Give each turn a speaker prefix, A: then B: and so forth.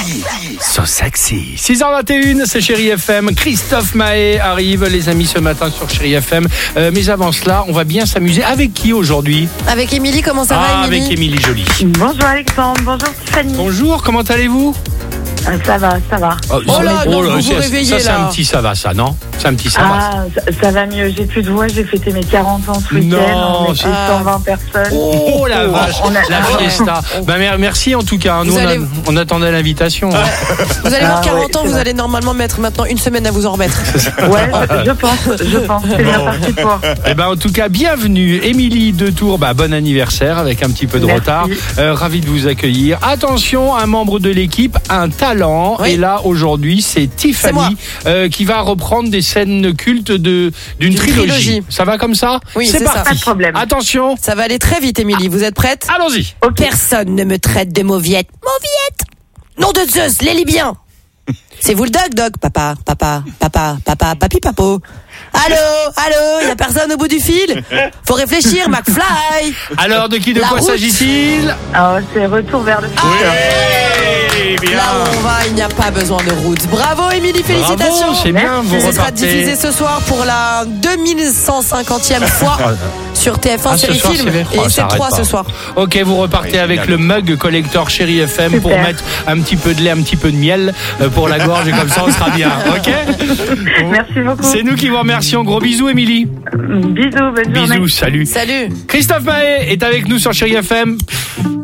A: So sexy. 6h21, c'est Chérie FM. Christophe Maé arrive, les amis, ce matin sur Chérie FM. Mais avant cela, on va bien s'amuser. Avec qui aujourd'hui?
B: Avec Émilie, comment ça va, Émilie?
A: Avec Émilie Joly.
C: Bonjour Alexandre, bonjour Tiffany.
A: Bonjour, comment allez-vous?
C: Ça va.
B: Oh là, non, vous vous réveillez,
A: ça, c'est
B: là.
A: un petit ça va, ça, non? C'est un petit ça va.
C: Ça va mieux, j'ai plus de voix, j'ai fêté mes 40 ans ce week-end,
A: Non,
C: on était 120 personnes.
A: Oh la vache, la fiesta. Merci en tout cas. Nous, on attendait l'invitation.
B: Vous allez voir 40 ans, vous allez normalement mettre maintenant une semaine à vous en remettre.
C: Ouais, je pense. C'est bien parti pour.
A: En tout cas, bienvenue. Émilie de Tours, bon anniversaire avec un petit peu de
C: Merci.
A: retard. Ravi de vous accueillir. Attention, un membre de l'équipe, un talent.
B: Oui.
A: Et là, aujourd'hui, c'est Tiffany qui va reprendre des scènes cultes d'une trilogie. Ça va comme ça?
B: Oui,
A: c'est
B: c'est
A: parti.
B: ça.
C: Pas de problème.
A: Attention.
B: Ça va aller très vite, Émilie. Vous êtes prête?
A: Allons-y.
C: Ok.
B: Personne ne me traite de mauviette. Mauviette! Nom de Zeus, les Libyens. C'est vous le Doc? Papa, papi, papo. Allô, y a personne au bout du fil? Faut réfléchir, McFly.
A: Alors, de qui, de
B: La
A: quoi
B: route.
A: s'agit-il?
C: C'est Retour vers le futur.
A: Oui, bien.
B: Là où on va, il n'y a pas besoin de route. Bravo, Émilie, félicitations.
A: Bravo, c'est bien, vous
B: Ce sera
A: repartez.
B: diffusé ce soir pour la 2150e fois sur TF1
A: ce
B: Série
A: soir,
B: Film.
A: c'est vrai.
B: Et
A: Oh,
B: c'est
A: ça arrête
B: 3
A: pas.
B: ce soir.
A: Ok, vous repartez avec le mug collector Chérie FM pour
C: Super.
A: mettre un petit peu de lait, un petit peu de miel pour la gorge et comme ça on sera bien. Ok.
C: Merci beaucoup.
A: C'est nous qui vous remercions. Gros bisous, Émilie.
C: Bisous, bonne journée.
A: Bisous, salut.
B: Salut.
A: Christophe Maé est avec nous sur Chérie FM.